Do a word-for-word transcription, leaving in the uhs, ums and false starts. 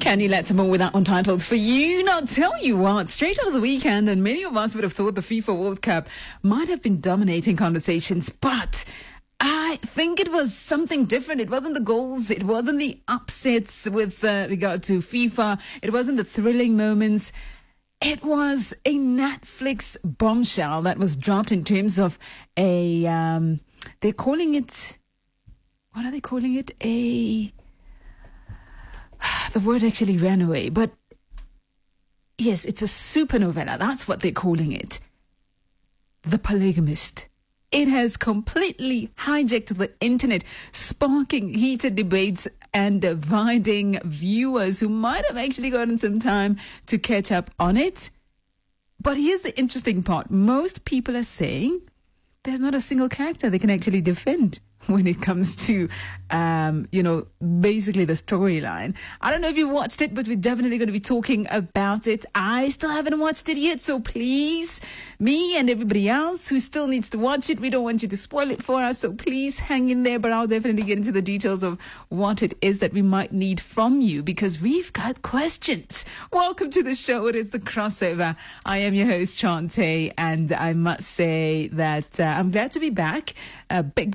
Kenny Latimer with that one titled For You. Now, tell you what, straight out of the weekend, and many of us would have thought the FIFA World Cup might have been dominating conversations, but I think it was something different. It wasn't the goals. It wasn't the upsets with uh, regard to FIFA. It wasn't the thrilling moments. It was a Netflix bombshell that was dropped in terms of a, um, they're calling it, what are they calling it? A, the word actually ran away, but yes, it's a supernovela. That's what they're calling it. The Polygamist. It has completely hijacked the internet, sparking heated debates and dividing viewers who might have actually gotten some time to catch up on it. But here's the interesting part. Most people are saying there's not a single character they can actually defend when it comes to, um, you know, basically the storyline. I don't know if you watched it, but we're definitely going to be talking about it. I still haven't watched it yet, so please, me and everybody else who still needs to watch it, we don't want you to spoil it for us, so please hang in there, but I'll definitely get into the details of what it is that we might need from you, because we've got questions. Welcome to the show. It is The Crossover. I am your host, Chante, and I must say that uh, I'm glad to be back. A big